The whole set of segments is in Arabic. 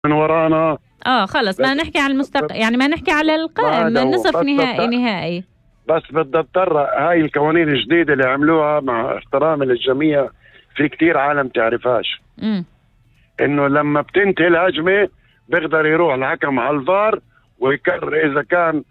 من ورانا. خلص ما نحكي على يعني ما نحكي على القائم نصف نهائي. بس بدي اضطر، هاي القوانين الجديدة اللي عملوها مع احترامي للجميع في كتير عالم تعرفهاش. انه لما بتنتهي الهجمة بيقدر يروح الحكم على الفار ويكرر اذا كان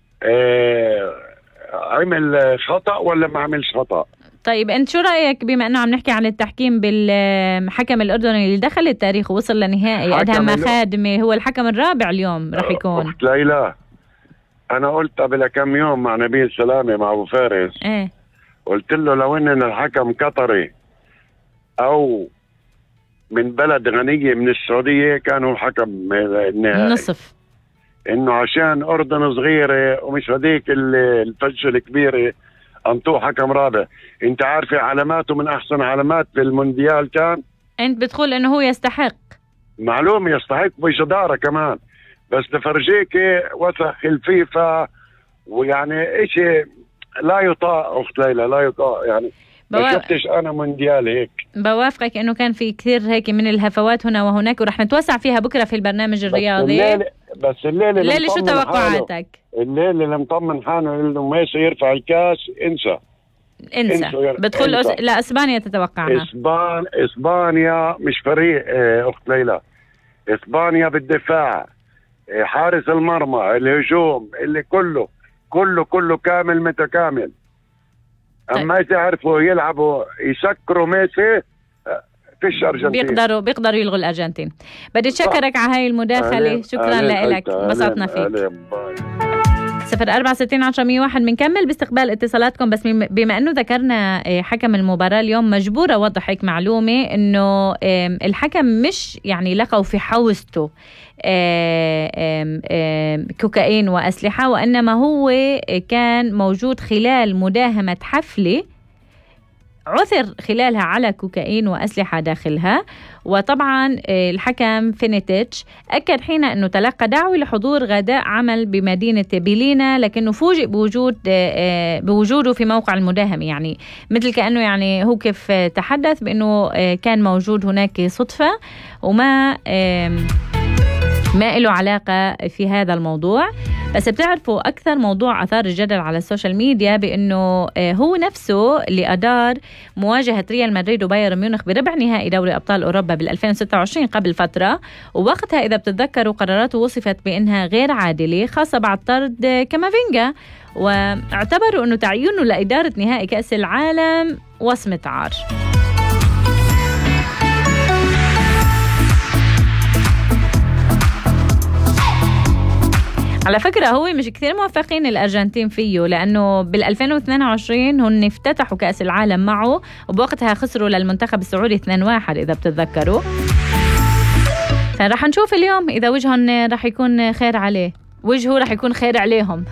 عمل خطأ ولا ما عملش خطأ. طيب انت شو رأيك بما انه عم نحكي عن التحكيم بالحكم الاردني اللي دخل التاريخ ووصل لنهائي ادهم خادمة، هو الحكم الرابع اليوم رح يكون. اخت ليلى، انا قلت قبل كم يوم مع نبيل سلامة مع ابو فارس، قلت له لو ان الحكم قطري او من بلد غنية من السعودية كانوا حكم النهائي نصف، انه عشان اردن صغيرة ومش هذيك الفجة الكبيرة انطوه حكم رابع. انت عارفة علاماته من احسن علامات في المونديال كان. انت بتقول انه هو يستحق؟ معلوم يستحق بجدارة كمان، بس لفرجيك وسخ الفيفا ويعني اشي لا يطاق. اخت ليلى لا يطاق، يعني ما شفتش انا مونديال هيك. بوافقك انه كان في كثير هيك من الهفوات هنا وهناك، ورح نتوسع فيها بكره في البرنامج الرياضي. بس الليلة شو توقعاتك؟ الليلة اللي مطمن حاله انه ميسي يرفع الكاس انسى. بدخل لاسبانيا تتوقعها؟ اسبانيا مش فريق اخت ليلى. اسبانيا بالدفاع، حارس المرمى، الهجوم، اللي كله كامل متكامل. اما اذا عرفوا يلعبوا يسكروا ميسي فيش ارجنتين. بيقدروا يلغوا الارجنتين. بدي اتشكرك على هاي المداخله. شكرا لك، انبسطنا فيك. 0460 بنكمل باستقبال اتصالاتكم. بس بما انه ذكرنا حكم المباراة اليوم، مجبورة اوضح هيك معلومة انه الحكم مش يعني لقوا في حوزته كوكايين واسلحة، وانما هو كان موجود خلال مداهمة حفلة عثر خلالها على كوكايين وأسلحة داخلها. وطبعا الحكم فينيتيتش أكد حين أنه تلقى دعوة لحضور غداء عمل بمدينة بيلينا، لكنه فوجئ بوجوده في موقع المداهمة. يعني مثل كأنه يعني هو كيف تحدث بأنه كان موجود هناك صدفة وما له علاقة في هذا الموضوع. بس بتعرفوا أكثر موضوع أثار الجدل على السوشيال ميديا بأنه هو نفسه اللي أدار مواجهة ريال مدريد وبايرن ميونخ بربع نهائي دوري أبطال أوروبا بال2026 قبل فترة، ووقتها إذا بتتذكروا قراراته وصفت بأنها غير عادلة، خاصة بعد طرد كامافينجا، واعتبروا أنه تعيينه لإدارة نهائي كأس العالم وصمة عار. على فكرة هو مش كثير موفقين الأرجنتين فيه، لأنه بال2022 هن افتتحوا كأس العالم معه، وبوقتها خسروا للمنتخب السعودي 2-1 إذا بتتذكروا. فرح نشوف اليوم إذا وجههم رح يكون خير عليه، وجهه رح يكون خير عليهم.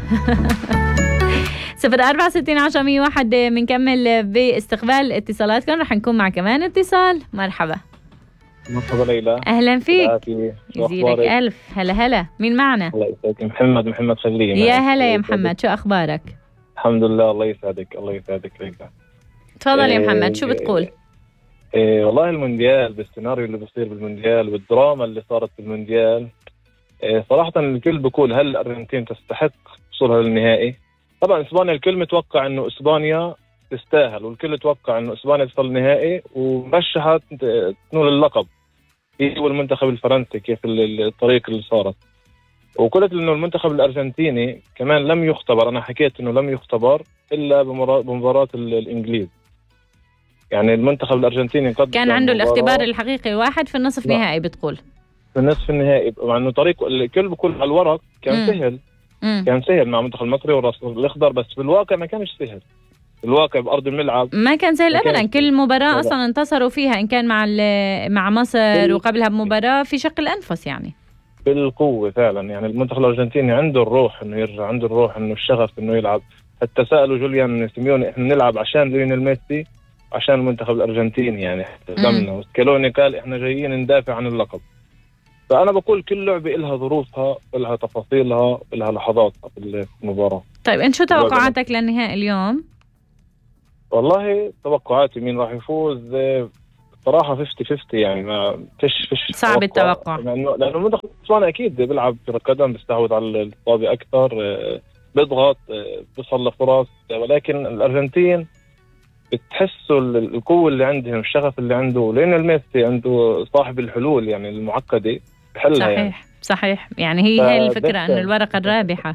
0460 بنكمل باستقبال اتصالاتكم. رح نكون مع كمان اتصال. مرحبا. مرحبا ليلى. اهلا فيك. يزيدك الف. هلا مين معنا؟ الله يسعدك. محمد خليل. يا هلا يا محمد، شو اخبارك؟ الحمد لله. الله يسعدك ليلى. تفضل يا محمد، شو بتقول؟ والله المونديال بالسيناريو اللي بصير بالمونديال والدراما اللي صارت بالمونديال، صراحة الكل بقول هل الأرجنتين تستحق وصولها للنهائي؟ طبعا اسبانيا الكل متوقع انه اسبانيا تستاهل، والكل توقع انه اسبانيا تصل النهائي ومرشحة تنول اللقب هي والمنتخب الفرنسي. كيف الطريق اللي صارت، وقلت انه المنتخب الارجنتيني كمان لم يختبر. انا حكيت انه لم يختبر الا بمباراة الانجليز. يعني المنتخب الارجنتيني كان عنده الاختبار الحقيقي الواحد في النصف النهائي. بتقول في النصف النهائي، مع انه طريق الكل بكل على الورق كان سهل. كان سهل مع المنتخب المصري والرصاص الاخضر، بس في الواقع ما كانش سهل. الواقع بأرض الملعب ما كان سهل أبدا. كل مباراة أصلا انتصروا فيها، إن كان مع مصر وقبلها بمباراة في شق الأنفس يعني بالقوة فعلا. يعني المنتخب الأرجنتيني عنده الروح إنه يرجع، عنده الروح إنه الشغف إنه يلعب. حتى سألوا جوليان سيميوني إحنا نلعب عشان ليونيل ميسي عشان المنتخب الأرجنتيني يعني قدامنا، وسكالوني قال إحنا جايين ندافع عن اللقب. فأنا بقول كل لعبة إلها ظروفها، إلها تفاصيلها، إلها لحظاتها في المباراة. طيب أنت شو توقعاتك للنهائي اليوم؟ والله توقعاتي مين راح يفوز صراحة 50-50 يعني ما فيش صعب التوقع، لأنه المنتخب الإسباني أكيد بيلعب كرة قدم، بيستحوذ على الطابة أكثر، بيضغط، بيوصل لفرص، ولكن الأرجنتين بتحسوا القوة اللي عندهم، الشغف اللي عنده، لأن الميسي عنده صاحب الحلول يعني المعقدة بحلها. صحيح يعني صحيح، يعني هي الفكرة أن الورقة الرابحة.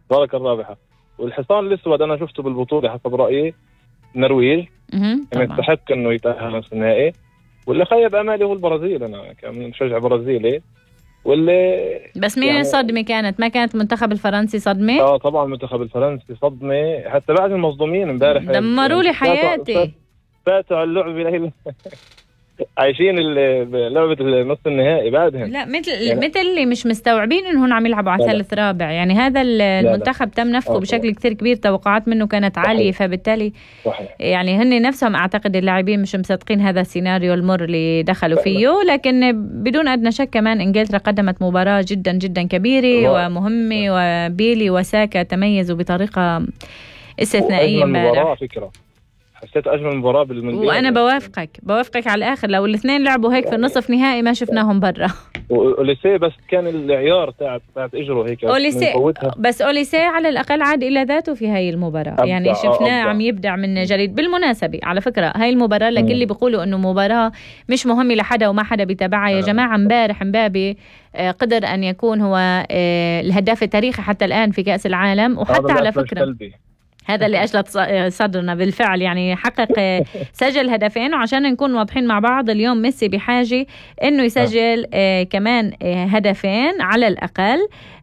والحصان الأسود أنا شفته بالبطولة حسب رأيي النرويج، يستحق انه يتأهل نصف النهائي، واللي خيب امالي هو البرازيل. انا كان مشجع برازيلي، واللي بس مين يعني صدمة كانت؟ ما كانت المنتخب الفرنسي صدمة؟ طبعا المنتخب الفرنسي صدمة، حتى بعد المصدومين امبارح دمروا لي حياتي، فاتوا على اللعبة عايشين لعبة نص النهائي بعدهم. لا مثل اللي مش مستوعبين انهم عم يلعبوا على ثالث رابع، يعني هذا المنتخب تم نفخه بشكل كثير كبير، توقعات منه كانت عالية، فبالتالي يعني هن نفسهم اعتقد اللاعبين مش مصدقين هذا السيناريو المر اللي دخلوا فيه. لكن بدون ادنى شك كمان انجلترا قدمت مباراة جدا جدا كبيرة ومهمة، وبيلي وساكا تميزوا بطريقة استثنائية امبارح. حسيت أجمل مباراة بالمونديال، وأنا بوافقك على الآخر. لو الاثنين لعبوا هيك في النصف نهائي ما شفناهم برا. أوليسي بس كان العيار تاعت إجره هيك بس أوليسي على الأقل عاد إلى ذاته في هاي المباراة، يعني شفناه عم يبدع من جديد. بالمناسبة على فكرة هاي المباراة لكل اللي بيقولوا إنه مباراة مش مهمة لحدا وما حدا بيتابعها، يا جماعة امبارح مبابي قدر أن يكون هو الهداف التاريخي حتى الآن في كأس العالم. وحتى على فكرة هذا اللي أجلت صدرنا بالفعل، يعني حقق سجل هدفين. وعشان نكون واضحين مع بعض، اليوم ميسي بحاجة إنه يسجل كمان هدفين على الأقل.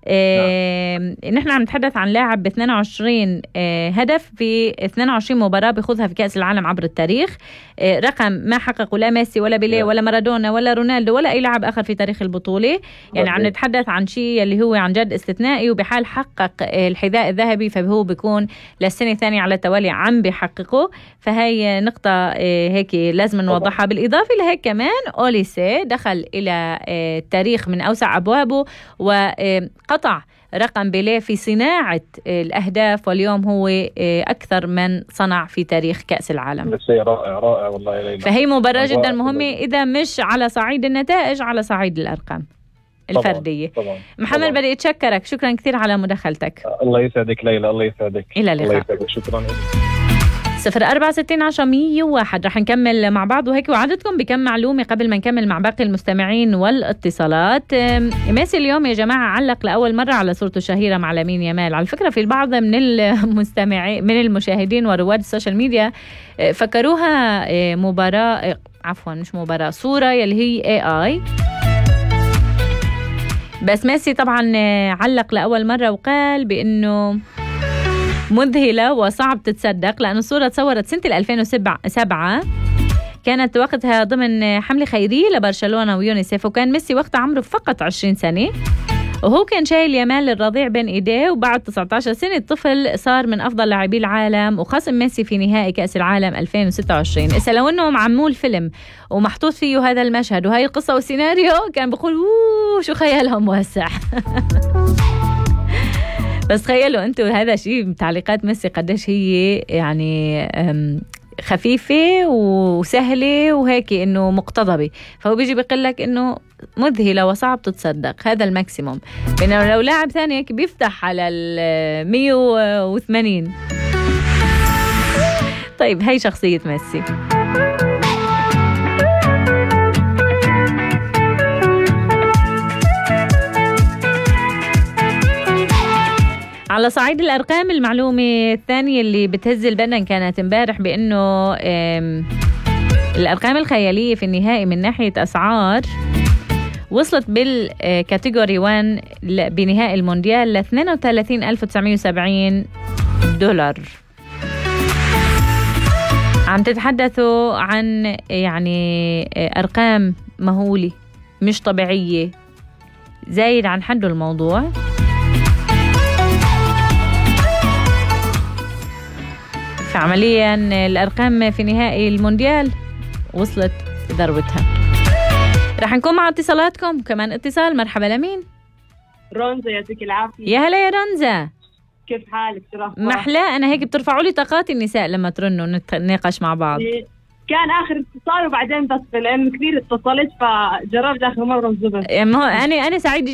نحن عم نتحدث عن لاعب ب 22 هدف في 22 مباراة بيخوضها في كأس العالم عبر التاريخ، رقم ما حققه لا ميسي ولا بيليه ولا مارادونا ولا رونالدو ولا أي لاعب آخر في تاريخ البطولة. يعني عم نتحدث عن شيء اللي هو عن جد استثنائي، وبحال حقق الحذاء الذهبي فهو بيكون للسنة الثانية على التوالي عم بيحققه. فهي نقطة هيك لازم نوضحها. بالإضافة لهيك كمان أوليسي دخل إلى التاريخ من أوسع أبوابه، وقطع رقم بيليه في صناعة الأهداف، واليوم هو أكثر من صنع في تاريخ كأس العالم. رائع والله ليلى. فهي مباراة جدا مهمة، إذا مش على صعيد النتائج على صعيد الأرقام الفردية. طبعا. محمد بدي أتشكرك، شكرا كثير على مداخلتك. الله يسعدك ليلى، الله يسعدك. إلى اللقاء. شكرا. 0646001 رح نكمل مع بعض وهيك وعدتكم بكم معلومة قبل ما نكمل مع باقي المستمعين والاتصالات. ميسي اليوم يا جماعة علق لأول مرة على صورته الشهيرة مع لامين يامال. على فكرة في البعض من المستمعين من المشاهدين ورواد السوشيال ميديا فكروها مباراة، عفوا مش مباراة، صورة يلي هي AI. بس ميسي طبعا علق لأول مرة وقال بأنه مذهلة وصعب تتصدق، لأن الصورة تصورت سنة 2007 كانت وقتها ضمن حملة خيرية لبرشلونة ويونيسيف، وكان ميسي وقتها عمره فقط 20 سنة، وهو كان شايل يامال الرضيع بين إيديه. وبعد 19 سنة الطفل صار من أفضل لاعبي العالم وخصم ميسي في نهائي كأس العالم 2026. إسا لو أنه معمول فيلم ومحطوط فيه هذا المشهد وهي القصة والسيناريو كان بقول شو خيالهم واسع. بس تخيلوا أنتوا هذا شيء، تعليقات ميسي قديش هي يعني خفيفة وسهلة وهيك إنه مقتضبة، فهو بيجي بيقول لك إنه مذهلة وصعب تتصدق، هذا الماكسيموم. بينما لو لاعب ثاني هيك بيفتح على 180. طيب هاي شخصية ميسي. على صعيد الأرقام، المعلومة الثانية اللي بتهز البدن كانت امبارح بأنه الأرقام الخيالية في النهائي من ناحية أسعار وصلت بالكاتيجوري 1 بنهائي المونديال ل $32,970. عم تتحدثوا عن يعني أرقام مهولة مش طبيعية، زايد عن حده الموضوع. فعمليا الأرقام في نهائي المونديال وصلت ذروتها. رح نكون مع اتصالاتكم. كمان اتصال. مرحبا. لمين؟ رنزة، يعطيك العافية. يا هلا يا رنزة، كيف حالك؟ محلا. أنا هيك بترفعوا لي طاقات النساء لما ترنوا نتناقش مع بعض. كان آخر اتصال وبعدين بس لأنه كثير اتصلت فجربت آخر مرة الزبط. يعني أنا سعيدة